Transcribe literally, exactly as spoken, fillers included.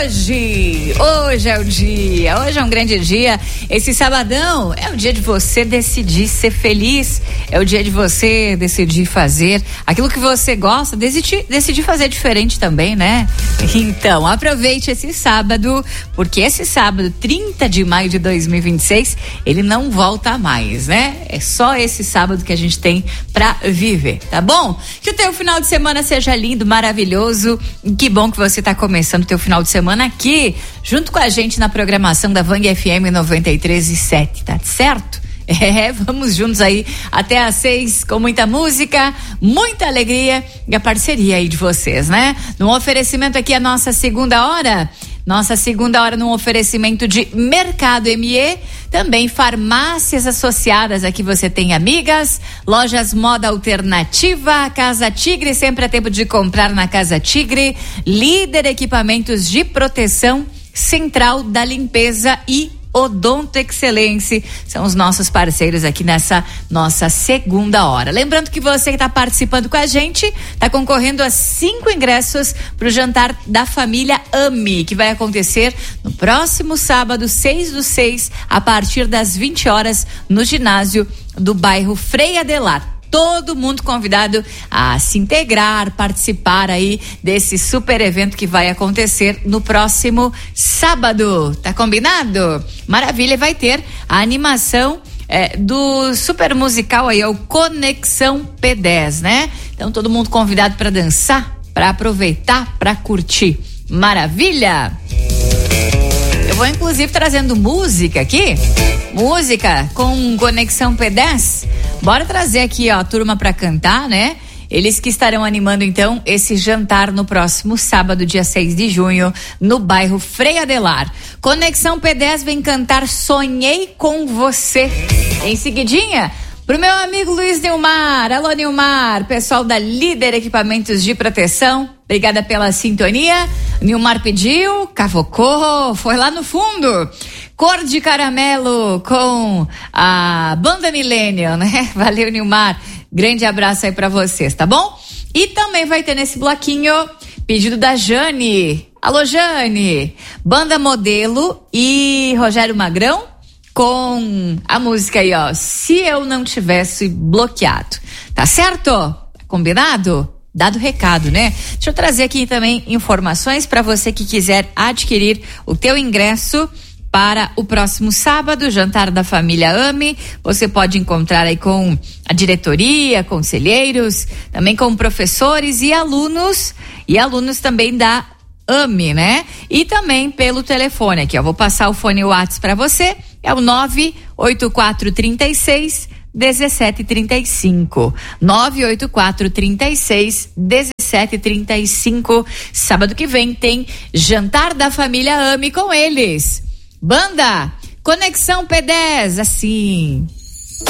hoje, hoje é o dia, hoje é um grande dia. Esse sabadão é o dia de você decidir ser feliz, é o dia de você decidir fazer aquilo que você gosta, decidir, decidir fazer diferente também, né? Então, aproveite esse sábado, porque esse sábado, trinta de maio de dois mil e vinte e seis, ele não volta mais, né? É só esse sábado que a gente tem pra viver, tá bom? Que o teu final de semana seja lindo, maravilhoso. Que bom que você tá começando o teu final de semana aqui, junto com a gente na programação da Vang F M noventa e três e sete, tá certo? É, vamos juntos aí até às seis com muita música, muita alegria e a parceria aí de vocês, né? No oferecimento aqui a nossa segunda hora, nossa segunda hora num oferecimento de Mercado M E, também farmácias associadas, aqui você tem Amigas, Lojas Moda Alternativa, Casa Tigre, sempre é tempo de comprar na Casa Tigre, Líder Equipamentos de Proteção, Central da Limpeza e Odonto Excelência são os nossos parceiros aqui nessa nossa segunda hora. Lembrando que você que está participando com a gente está concorrendo a cinco ingressos para o jantar da família AMI, que vai acontecer no próximo sábado, seis do seis, a partir das vinte horas, no ginásio do bairro Frei Adelar. Todo mundo convidado a se integrar, participar aí desse super evento que vai acontecer no próximo sábado. Tá combinado? Maravilha, vai ter a animação é, do super musical aí, é o Conexão P dez, né? Então todo mundo convidado para dançar, para aproveitar, para curtir. Maravilha! Eu vou inclusive trazendo música aqui, música com Conexão P dez. Bora trazer aqui, ó, a turma pra cantar, né? Eles que estarão animando, então, esse jantar no próximo sábado, dia seis de junho, no bairro Frei Adelar. Conexão P dez vem cantar Sonhei com Você. Em seguidinha, pro meu amigo Luiz Nilmar. Alô, Nilmar, pessoal da Líder Equipamentos de Proteção, obrigada pela sintonia. Nilmar pediu, cavocou, foi lá no fundo. Cor de Caramelo com a Banda Millennium, né? Valeu, Nilmar. Grande abraço aí pra vocês, tá bom? E também vai ter nesse bloquinho pedido da Jane. Alô, Jane. Banda Modelo e Rogério Magrão com a música aí, ó. Se eu não tivesse bloqueado. Tá certo? Combinado? Dado o recado, né? Deixa eu trazer aqui também informações para você que quiser adquirir o teu ingresso para o próximo sábado, jantar da família AMI. Você pode encontrar aí com a diretoria, conselheiros, também com professores e alunos, e alunos também da AMI, né? E também pelo telefone aqui, ó. Vou passar o fone WhatsApp para você, é o nove oito quatro três seis dezessete trinta e cinco. nove oito quatro três seis dezessete trinta e cinco. Sábado que vem tem jantar da família AMI com eles. Banda Conexão P dez, assim.